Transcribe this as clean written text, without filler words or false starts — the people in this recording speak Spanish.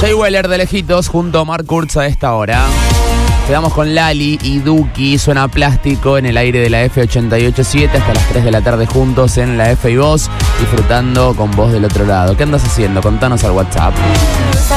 Jay Weller de lejitos junto a Mark Kurtz a esta hora. Quedamos con Lali y Duki, suena Plástico en el aire de la F88.7 hasta las 3 de la tarde juntos en la F y Voz, disfrutando con vos del otro lado. ¿Qué andas haciendo? Contanos al WhatsApp.